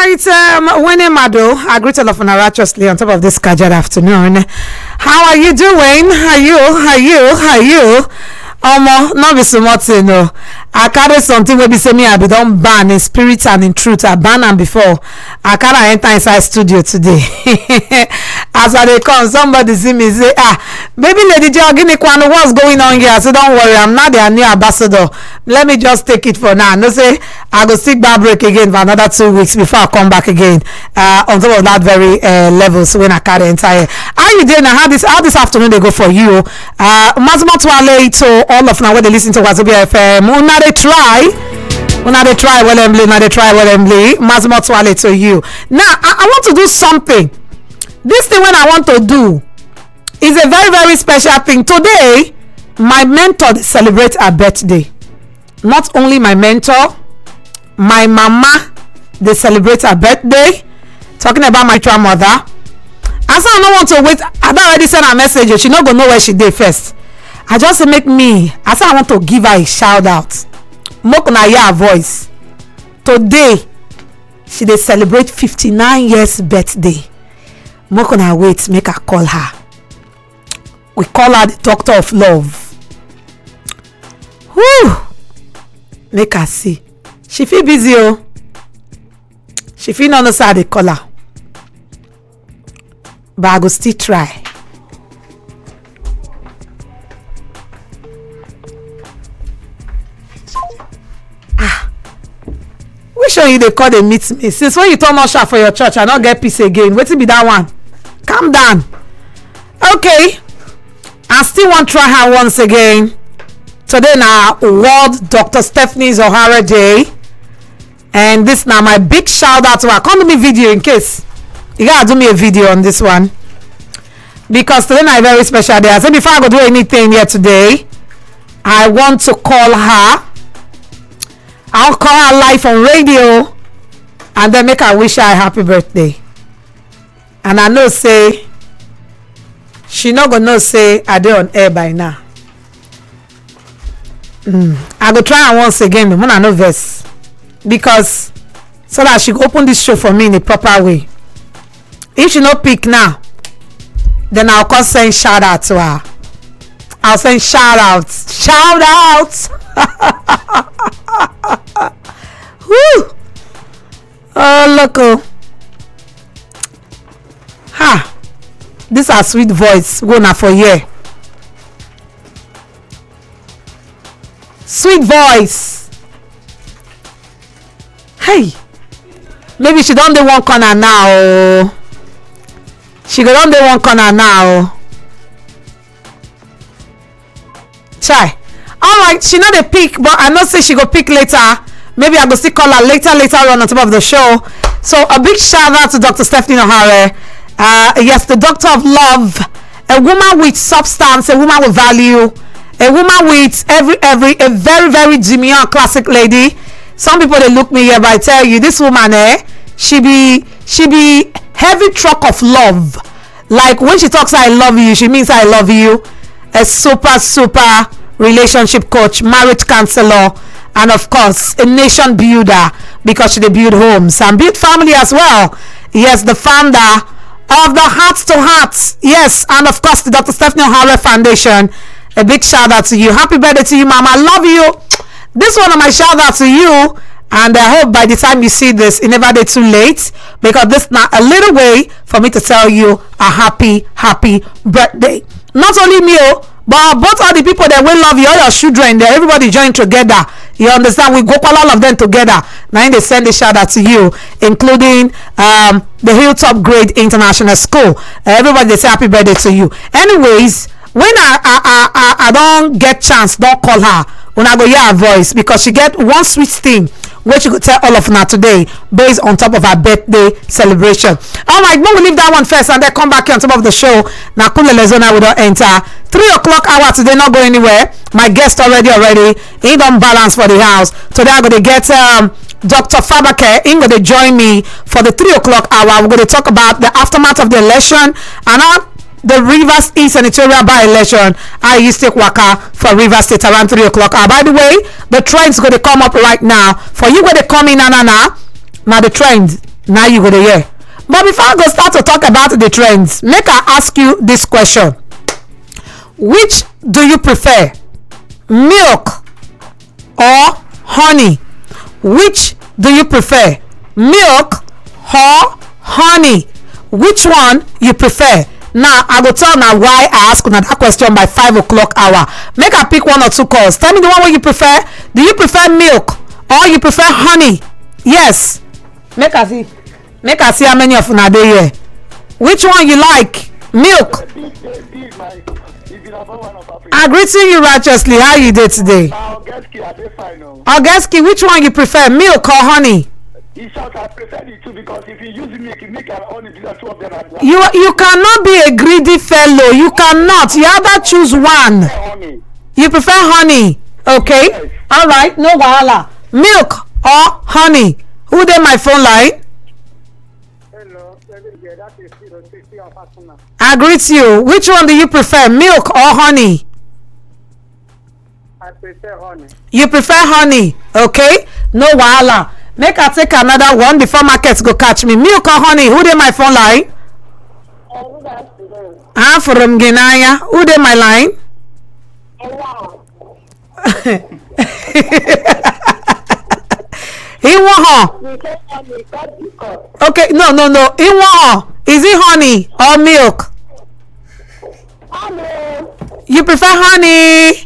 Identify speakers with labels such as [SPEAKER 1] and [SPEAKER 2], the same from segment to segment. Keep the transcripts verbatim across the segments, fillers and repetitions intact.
[SPEAKER 1] right, um, Winnie Mado, I greet all of you righteously on top of this scheduled afternoon. How are you doing? Are you? Are you? Are you? Omo, no be so much, you know. I carry something wey be say me I be don ban in spirit and in truth. I ban am before. I carry enter inside studio today. As I dey come, somebody see me say, ah, baby lady Joe, give me kwano, what's going on here? So don't worry, I'm not their new ambassador. Let me just take it for now. No say I go stick bar break again for another two weeks before I come back again. Uh, on top of that very uh, level. So when I carry entire, how you doing? How this how this afternoon they go for you? Uh, Mazmo Twale to all of now when they listen to Wazobia F M. Una they try, una they try well Emily, una they try well Emily. Mazmo Twale to you. Now I, I want to do something. This thing when I want to do is a very very special thing. Today, my mentor celebrates her birthday. Not only my mentor, my mama they celebrate her birthday. Talking about my true mother. As I don't want to wait, I don't already send her message. She not gonna know where she did first. I just make me. As I want to give her a shout out. Make una hear her voice. Today, she dey celebrate fifty-nine years birthday. Make una wait, make her call her. We call her the doctor of love. Whoo! Make her see. She feel busy oh. She feel no know say I dey call her. But I go still try. Ah, which one you dey call dey meet me? Since when you turn usher for your church, I no get peace again. Wetin be that one? Calm down. Okay, I still wan try her once again. Today na World Doctor Stephanie Zohara Day, and this na my big shout out to her. Come do me video in case. You gotta do me a video on this one because today na a very special day. I said before I go do anything here today, I want to call her. I'll call her live on radio and then make her wish her a happy birthday. And I know say she not gonna know say I dey on air by now. Mm. I go try her once again, but I no vex because so that she go open this show for me in a proper way. If she no pick now, then I'll call send shout out to her. I'll send shout out, shout out. Woo! Oh look, oh, ha! This a sweet voice. Go now for here. Sweet voice. Hey, maybe she don't do one corner now. She go down there one corner now. Try. Alright, she know the pick, but I know say she go pick later. Maybe I go still call her later, later on on top of the show. So a big shout out to Doctor Stephanie O'Hare. Uh, yes, the doctor of love. A woman with substance, a woman with value, a woman with every, every, a very, very demure classic lady. Some people they look me here, but I tell you, this woman, eh, she be, she be heavy truck of love. Like when she talks I love you, she means I love you. A super super relationship coach, marriage counselor, and of course a nation builder because she dey build homes and build family as well. Yes, the founder of the Hearts to Hearts, yes, and of course the Doctor Stephanie O'Hare Foundation. A big shout out to you. Happy birthday to you, mama. I love you. This one of my shout out to you. And I hope by the time you see this, it never be too late because this is not a little way for me to tell you a happy, happy birthday. Not only me, but both all the people that will love you, all your children there, everybody join together. You understand? We go call all of them together. Now they send a shout out to you, including um, the Hilltop Grade International School. Uh, everybody they say happy birthday to you. Anyways, when I I I, I, I don't get chance, don't call her. When I go hear her voice because she get one sweet thing which you could tell all of now today based on top of her birthday celebration. All right, we'll leave that one first and then come back here on top of the show. Now, Kulele Zona will not enter. Three o'clock hour today, not go anywhere. My guest already, already. He don't balance for the house. Today, I'm going to get um, Doctor Fabake. He's going to join me for the three o'clock hour. We're going to talk about the aftermath of the election and uh, the Rivers East senatorial by-election. I used to take waka for Rivers State around three o'clock hour. By the way, the trend's going to come up right now. For you, when they come in, na na na. Now the trend now you go to hear. But before I go start to talk about the trends, make I ask you this question. Which do you prefer, milk or honey? Which do you prefer, milk or honey? Which one you prefer? Now I go tell now why I ask una that question by five o'clock hour. Make I pick one or two calls. Tell me the one where you prefer. Do you prefer milk or you prefer honey? Yes. Make I see. Make I see how many of una dey here. Which one you like? Milk. I greeting you righteously. How you dey today? Ogeski, which one you prefer, milk or honey?
[SPEAKER 2] In short, I prefer the two because if you use milk, you make an honey, these are two of them at once.
[SPEAKER 1] You you cannot be a greedy fellow. You cannot. You either choose one.
[SPEAKER 2] Honey.
[SPEAKER 1] You prefer honey. Okay.
[SPEAKER 2] Yes.
[SPEAKER 1] All right. No wahala. Milk or honey? Who dey my phone line?
[SPEAKER 2] Hello. That is sixty of Asuna.
[SPEAKER 1] I greet you. Which one do you prefer, milk or honey?
[SPEAKER 2] I prefer honey.
[SPEAKER 1] You prefer honey. Okay. No wahala. Make I take another one before markets go catch me. Milk or honey? Who dey my phone line? I'm from Guinea. Who dey my line? Iwaho. Okay, no, no, no. Iwaho. Is it honey or milk?
[SPEAKER 2] Honey.
[SPEAKER 1] You prefer honey?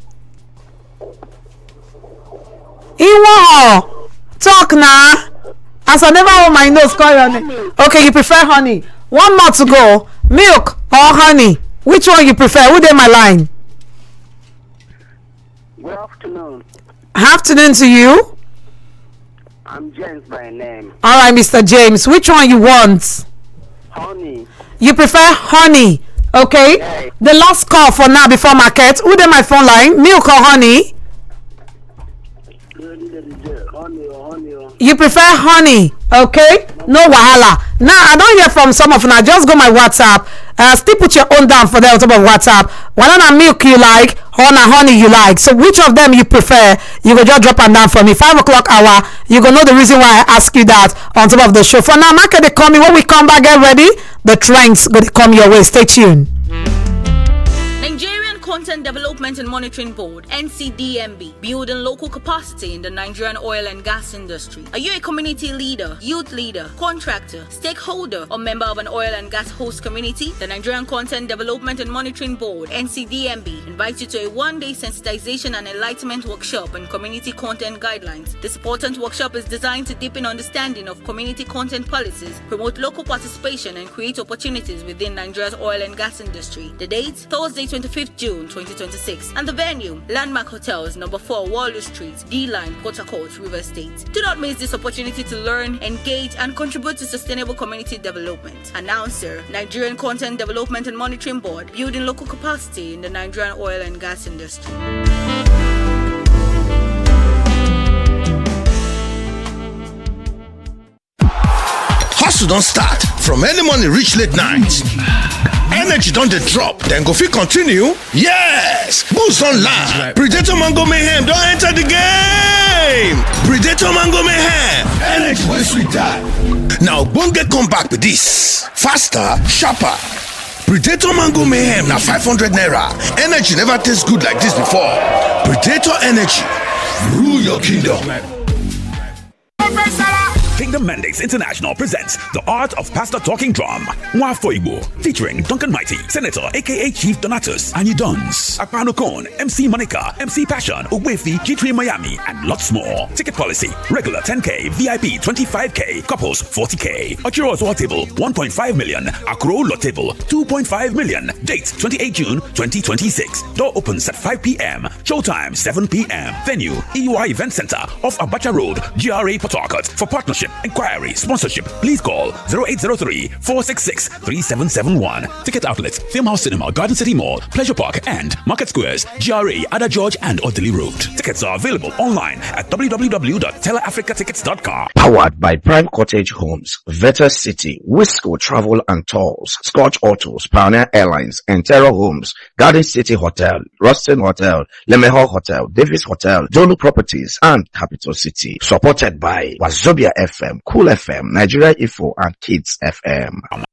[SPEAKER 1] Iwaho. Talk now. As I never hold my nose, call your name. Okay, you prefer honey. One more to go. Milk or honey? Which one you prefer? Who dey my line?
[SPEAKER 2] Good afternoon.
[SPEAKER 1] Afternoon to you.
[SPEAKER 2] I'm James by name.
[SPEAKER 1] All right, Mister James. Which one you want?
[SPEAKER 2] Honey.
[SPEAKER 1] You prefer honey? Okay.
[SPEAKER 2] Yes.
[SPEAKER 1] The last call for now before market. Who dey my phone line? Milk or honey?
[SPEAKER 2] Honey or honey or.
[SPEAKER 1] You prefer honey, okay? No wahala. Now I don't hear from some of you. Just go my WhatsApp. Uh, still put your own down for them on top of WhatsApp. One on milk you like, or na honey you like. So which of them you prefer? You go just drop them down for me. Five o'clock hour. You go know the reason why I ask you that on top of the show. For now, market they call me. When we come back, get ready. The trends go to come your way. Stay tuned.
[SPEAKER 3] Nigerian Content Development and Monitoring Board, N C D M B, building local capacity in the Nigerian oil and gas industry. Are you a community leader, youth leader, contractor, stakeholder, or member of an oil and gas host community? The Nigerian Content Development and Monitoring Board, N C D M B, invites you to a one-day sensitization and enlightenment workshop on community content guidelines. This important workshop is designed to deepen understanding of community content policies, promote local participation, and create opportunities within Nigeria's oil and gas industry. The date, Thursday, twenty-fifth June twenty twenty-six, and the venue, Landmark Hotels, number four, Waller Street, D-Line, Port Harcourt, River State. Do not miss this opportunity to learn, engage, and contribute to sustainable community development. Announcer, Nigerian Content Development and Monitoring Board, building local capacity in the Nigerian oil and gas industry.
[SPEAKER 4] Hustle don't start from early morning reach late night. Energy don't dey drop, then go fit continue. Yes, boost on land. Predator Mango Mayhem don't enter the game. Predator Mango Mayhem, energy wey sweet die. Now ogbonge come back with this, faster, sharper. Predator Mango Mayhem na five hundred naira. Energy never tastes good like this before. Predator Energy, rule your kingdom.
[SPEAKER 5] Kingdom Mandates International presents The Art of Pastor Talking Drum, Nwafoigbo, featuring Duncan Mighty, Senator aka Chief Donatus, Annie Duns, Akpano Kone, M C Monica, M C Passion, Ogwefi, G three Miami, and lots more. Ticket policy, regular ten K, V I P twenty-five K, couples forty K. Ochiro's War Table, one point five million. Akro Lot Table, two point five million. Date, twenty-eighth June twenty twenty-six. Door opens at five P M. Showtime, seven P M. Venue, E U I Event Center, off Abacha Road, G R A, Port Harcourt. For partnership, inquiry, sponsorship, please call zero eight zero three, four six six, three seven seven one. Ticket outlets, Filmhouse Cinema, Garden City Mall, Pleasure Park, and Market Squares, G R A, Ada George, and Odili Road. Tickets are available online at w w w dot teleafrica tickets dot com.
[SPEAKER 6] Powered by Prime Cottage Homes, Veta City, Wisco Travel and Tours, Scotch Autos, Pioneer Airlines, and Terra Homes, Garden City Hotel, Rustin Hotel, Lemeho Hotel, Davis Hotel, Jolu Properties, and Capital City. Supported by Wazobia F F M, Cool F M, Nigeria Info, and Kids F M.